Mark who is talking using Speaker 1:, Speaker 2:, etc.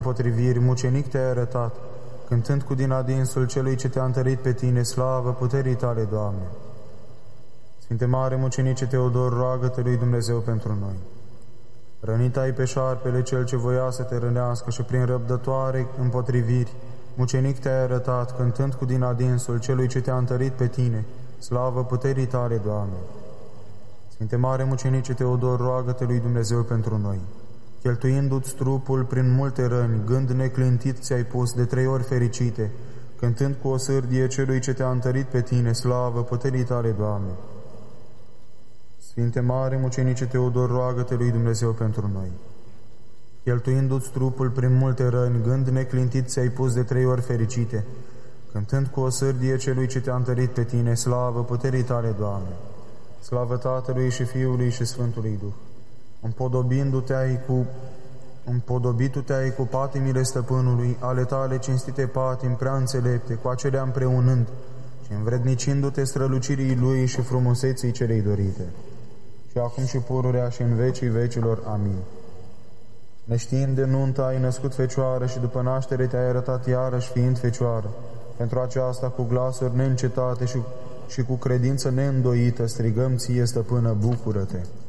Speaker 1: potriviri, mucenic te-ai arătat, cântând cu din adinsul celui ce te-a întărit pe tine, slavă puterii tale, Doamne. Sfinte mare mucenice Teodor, roagă-te lui Dumnezeu pentru noi. Rănit ai pe șarpele cel ce voia să te rănească și prin răbdătoare împotriviri, mucenic te-ai arătat, cântând cu din adinsul celui ce te-a întărit pe tine, slavă puterii tale, Doamne. Sfinte mare mucenice Teodor, roagă-te lui Dumnezeu pentru noi. Cheltuindu-ți trupul prin multe răni, gând neclintit ți-ai pus de 3 ori fericite, cântând cu o sârdie celui ce te-a întărit pe tine, slavă puterii tale, Doamne. Sfinte mare mucenice Teodor, roagă-te lui Dumnezeu pentru noi. Cheltuindu-ți trupul prin multe răni, gând neclintit ți-ai pus de 3 ori fericite, cântând cu o sârdie celui ce te-a întărit pe tine, slavă puterii tale, Doamne. Slavă Tatălui și Fiului și Sfântului Duh. Împodobit-te-ai cu patimile stăpânului, ale tale cinstite patimi prea înțelepte, cu acelea împreunând și învrednicindu-te strălucirii lui și frumuseții celei dorite. Și acum și pururea și în vecii vecilor. Amin. Neștiind de nuntă ai născut fecioară și după naștere te-ai arătat iarăși fiind fecioară. Pentru aceasta cu glasuri neîncetate și cu credință neîndoită strigăm ție, stăpână, bucură-te!